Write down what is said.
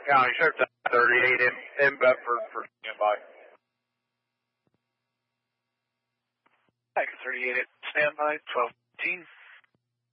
County Sheriff's 38 in Bedford for standby. Tiger 38 standby, 1215.